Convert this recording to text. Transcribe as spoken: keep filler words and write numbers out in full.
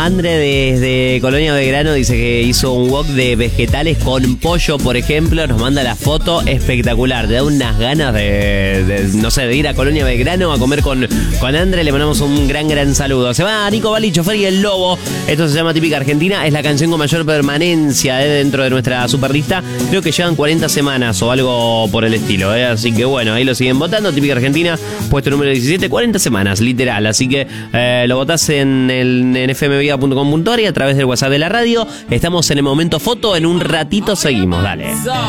manda Andre desde Colonia Belgrano, dice que hizo un wok de vegetales con pollo, por ejemplo. Nos manda la foto espectacular. Te da unas ganas de, de no sé, de ir a Colonia Belgrano a comer con, con Andre. Le mandamos un gran, gran saludo. Se va Nico Bali, chofer y el lobo. Esto se llama Típica Argentina. Es la canción con mayor permanencia eh, dentro de nuestra superlista. Creo que llevan cuarenta semanas o algo por el estilo. Eh. Así que bueno, ahí lo siguen votando. Típica Argentina, puesto número diecisiete, cuarenta semanas, literal. Así que eh, lo votás en, el, en f m vida punto com punto a r y a través del WhatsApp de la radio. Estamos en el momento foto. En un ratito seguimos. Dale.